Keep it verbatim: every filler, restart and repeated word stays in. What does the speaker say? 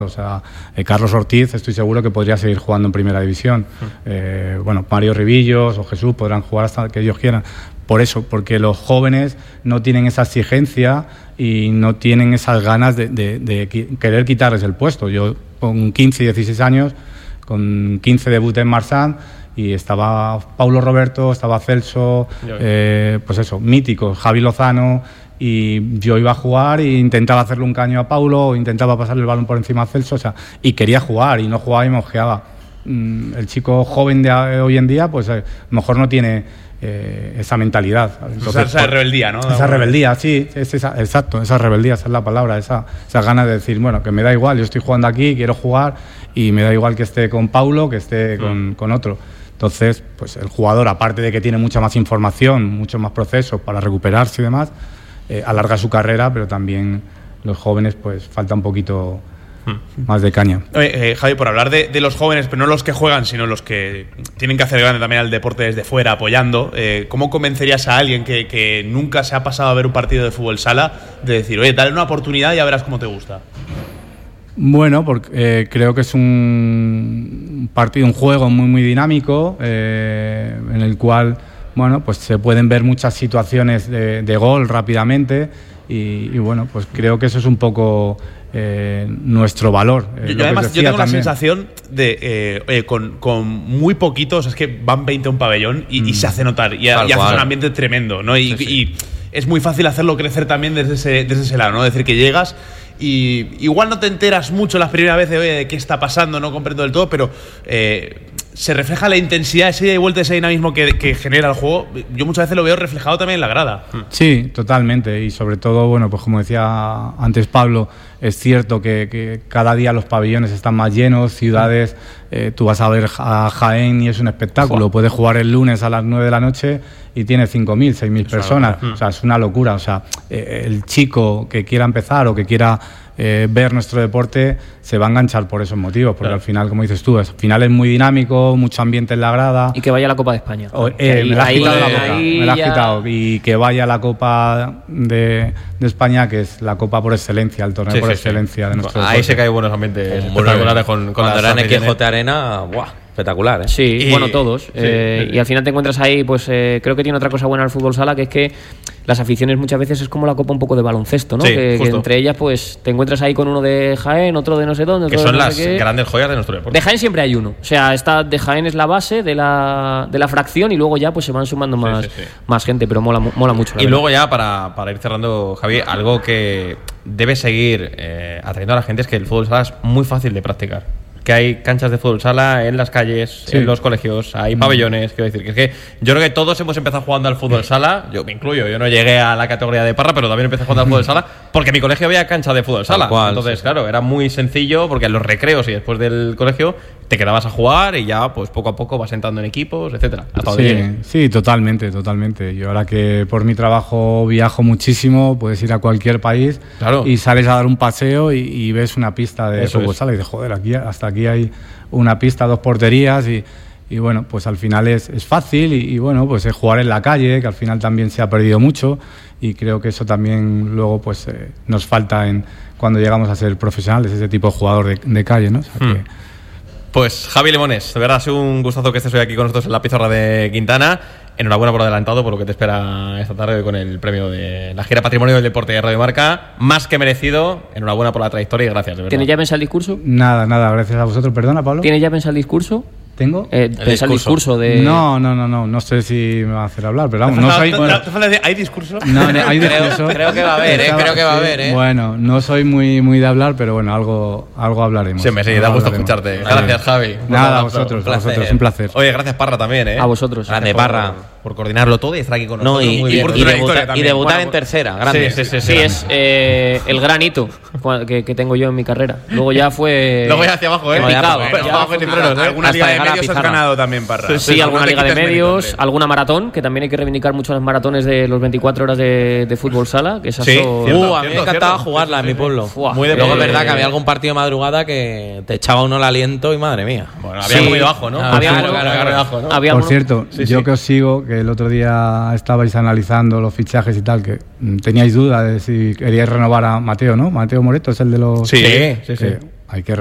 O sea, eh, Carlos Ortiz estoy seguro que podría seguir jugando en primera división. Eh, bueno, Mario Ribillos o Jesús podrán jugar hasta que ellos quieran. Por eso, porque los jóvenes no tienen esa exigencia y no tienen esas ganas de, de, de querer quitarles el puesto. Yo con quince y dieciséis años, con quince debuté en Marsan y estaba Paulo Roberto, estaba Celso, eh, pues eso, míticos, Javi Lozano. Y yo iba a jugar e intentaba hacerle un caño a Paulo, o intentaba pasarle el balón por encima a Celso, o sea, y quería jugar y no jugaba y me ojeaba. El chico joven de hoy en día, pues a lo mejor no tiene eh, esa mentalidad. Entonces, esa, esa rebeldía, ¿no? Esa rebeldía, sí, es esa, exacto, esa rebeldía, esa es la palabra, esa, esa ganas de decir, bueno, que me da igual, yo estoy jugando aquí, quiero jugar y me da igual que esté con Paulo, que esté con, mm. con otro. Entonces, pues el jugador, aparte de que tiene mucha más información, muchos más procesos para recuperarse y demás, Eh, alarga su carrera, pero también los jóvenes pues falta un poquito hmm. más de caña. Eh, eh, Javi, por hablar de, de los jóvenes, pero no los que juegan, sino los que tienen que hacer grande también al deporte desde fuera, apoyando, eh, ¿cómo convencerías a alguien que, que nunca se ha pasado a ver un partido de fútbol sala de decir, oye, dale una oportunidad y ya verás cómo te gusta? Bueno, porque eh, creo que es un partido, un juego muy muy dinámico, eh, en el cual bueno, pues se pueden ver muchas situaciones de, de gol rápidamente y, y bueno, pues creo que eso es un poco eh, nuestro valor. Eh, yo, yo además yo tengo también la sensación de eh, eh, con, con muy poquitos, es que van veinte a un pabellón y, mm. y se hace notar y, y hace un ambiente tremendo, ¿no? Y, sí, sí. y es muy fácil hacerlo crecer también desde ese, desde ese lado, ¿no? Es decir, que llegas y igual no te enteras mucho las primeras veces de, de qué está pasando, no comprendo del todo, pero eh, se refleja la intensidad, ese ida y vuelta, ese dinamismo que, que genera el juego. Yo muchas veces lo veo reflejado también en la grada. Sí, totalmente. Y sobre todo, bueno, pues como decía antes Pablo, es cierto que, que cada día los pabellones están más llenos, ciudades, eh, tú vas a ver a Jaén y es un espectáculo. Wow. Puedes jugar el lunes a las nueve de la noche y tiene cinco mil, seis mil personas. O sea, es una locura. O sea, eh, el chico que quiera empezar o que quiera eh, ver nuestro deporte se va a enganchar por esos motivos, porque claro. al final, como dices tú, al final es muy dinámico, mucho ambiente en la grada. Y que vaya a la Copa de España. O, eh, ahí, me la has quitado la boca, me la has quitado. Y que vaya a la Copa de, de España, que es la Copa por excelencia, el torneo sí, por sí, excelencia sí. de nuestro deporte. Ahí se cae buenos ambientes espectaculares con, con Cuando era en el Quijote Arena, ¡buah! Espectacular, ¿eh? Sí, y, bueno, todos. Sí, eh, sí. Y al final te encuentras ahí, pues eh, creo que tiene otra cosa buena el fútbol sala, que es que las aficiones muchas veces es como la copa un poco de baloncesto, ¿no? Sí, que, que entre ellas, pues te encuentras ahí con uno de Jaén, otro de no sé dónde. Que otro son de no las sé qué. grandes joyas de nuestro deporte. De Jaén siempre hay uno. O sea, está de Jaén es la base de la, de la fracción y luego ya pues se van sumando más, sí, sí, sí. más gente, pero mola, mola mucho. Y luego ya, para, para ir cerrando, Javi, algo que debe seguir eh, atrayendo a la gente es que el fútbol sala es muy fácil de practicar. Que hay canchas de fútbol sala en las calles, sí. en los colegios, hay pabellones, quiero decir, que es que yo creo que todos hemos empezado jugando al fútbol sala, yo me incluyo, yo no llegué a la categoría de Parra, pero también empecé jugando al fútbol sala, porque en mi colegio había cancha de fútbol sala, cual, entonces sí. claro, era muy sencillo, porque en los recreos y después del colegio te quedabas a jugar y ya pues poco a poco vas entrando en equipos, etcétera. Hasta sí, sí, totalmente, totalmente. Yo ahora que por mi trabajo viajo muchísimo, puedes ir a cualquier país claro. y sales a dar un paseo y, y ves una pista de Eso fútbol es. sala y dices, joder, aquí, hasta aquí hay una pista, dos porterías y, y bueno, pues al final es, es fácil y, y bueno, pues es jugar en la calle, que al final también se ha perdido mucho y creo que eso también luego pues eh, nos falta en cuando llegamos a ser profesionales, ese tipo de jugador de, de calle, ¿no? O sea, hmm. que, Pues Javi Limones, de verdad ha sido un gustazo que estés hoy aquí con nosotros en la pizarra de Quintana. Enhorabuena por adelantado por lo que te espera esta tarde con el premio de la gira Patrimonio del Deporte de Radio Marca. Más que merecido. Enhorabuena por la trayectoria y gracias, de verdad. ¿Tienes ya pensado el discurso? Nada, nada, gracias a vosotros. Perdona, Pablo. ¿Tienes ya pensado el discurso? ¿Tengo? Eh, el discurso. el discurso de... No, no, no, no, no sé si me va a hacer hablar, pero vamos, no soy... Bueno, ¿hay discurso? No, no, hay discurso. Creo, creo que va a haber, ¿eh? Creo que va a haber, ¿eh? Bueno, no soy muy, muy de hablar, pero bueno, algo, algo hablaremos. Sí, me sí, da gusto escucharte. Gracias, Javi. Nada, a vosotros, a vosotros, un placer. Oye, gracias, Parra, también, ¿eh? A vosotros. Grande, Parra. Por coordinarlo todo y estar aquí con nosotros. No, y, muy y, bien. y, debuta, y debutar bueno, en tercera, grande. Sí, sí, sí, sí, sí es eh, el gran hito que, que tengo yo en mi carrera. Luego ya fue... Luego ya hacia abajo, ¿eh? Picado, ya, ya abajo, ¿eh? Alguna liga de medios has ganado también, Parra. Sí, sí, sí alguna liga de medios, mérito, alguna maratón, que también hay que reivindicar mucho las maratones de los veinticuatro horas de, de fútbol sala. Que esas sí, son... cierto, uh, a mí me encantaba cierto, jugarla en mi pueblo. Fua, muy de Luego es verdad que había algún partido de madrugada que te echaba uno el aliento y madre mía. Bueno, había sí. comido abajo, ¿no? Ah, había claro, claro, claro, claro, abajo, ¿no? Había Por uno... cierto, sí, yo sí. que os sigo, que el otro día estabais analizando los fichajes y tal, que teníais duda de si queríais renovar a Mateo, ¿no? Mateo Moreto es el de los... Sí, sí, sí. sí. hay que